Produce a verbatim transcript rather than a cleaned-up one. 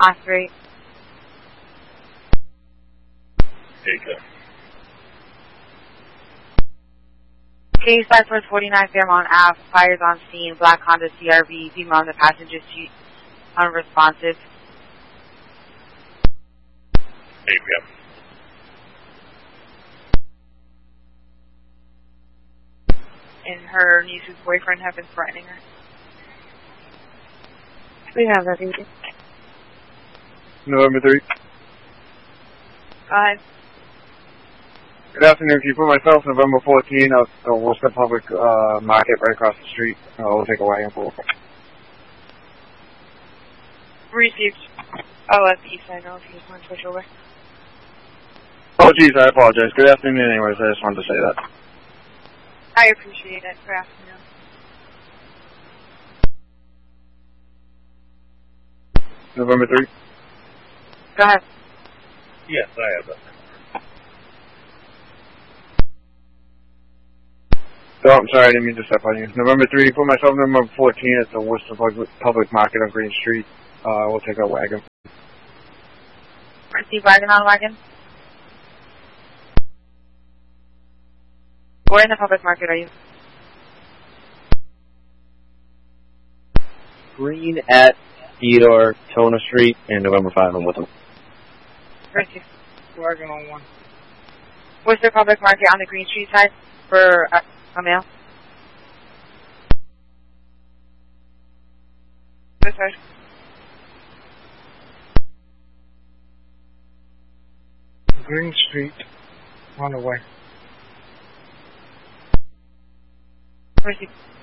Osprey. Take Case five towards forty-nine Fairmont Ave. Fires on scene. Black Honda C R V. Female on the passenger seat. Unresponsive. eight P M And her niece's boyfriend have been threatening her. We have that, thank you. November third. Go ahead. Good afternoon. Can you put myself November fourteenth at the Worcester Public uh, Market right across the street? Uh, we'll take a wagon for it. Received. Oh, that's East Side. If you just want to switch over. Oh, geez, I apologize. Good afternoon anyways. I just wanted to say that. I appreciate it. Good afternoon. November third. Go ahead. Yes, I have that. Oh, I'm sorry, I didn't mean to step on you. November third, put myself November fourteenth at the Worcester Public Market on Green Street. Uh, we'll take a wagon. Receive wagon on wagon. Where in the public market are you? Green at Theodore, Tona Street, and November fifth, I'm with them. Receive. Wagon on one. Worcester Public Market on the Green Street side for uh, a male. This side. Green Street, on the way. Receive.